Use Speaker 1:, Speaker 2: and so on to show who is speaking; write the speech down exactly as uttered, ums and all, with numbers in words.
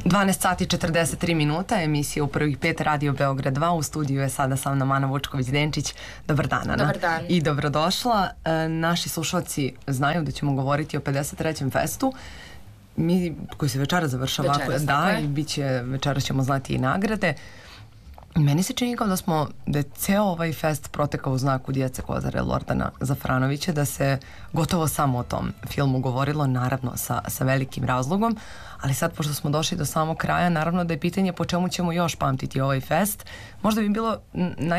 Speaker 1: dvanaest sati četrdeset tri minuta, emisija u prvih pet Radio Beograd dva, u studiju je sada sa mnom Ana Vučković-Denčić. Dobar dan, Ana.
Speaker 2: Dobar dan.
Speaker 1: I dobrodošla. E, naši slušalci znaju da ćemo govoriti o pedeset trećem festu, mi, koji se večera završava.
Speaker 2: Večeras,
Speaker 1: da,
Speaker 2: tako je.
Speaker 1: I bit će, večera ćemo znati i nagrade. Meni se čini kao da smo, da je ceo ovaj fest protekao u znaku Djece Kozare Lordana Zafranovića, da se gotovo samo o tom filmu govorilo, naravno sa, sa velikim razlogom, ali sad pošto smo došli do samog kraja, naravno da je pitanje po čemu ćemo još pamtiti ovaj fest. Možda bi bilo naj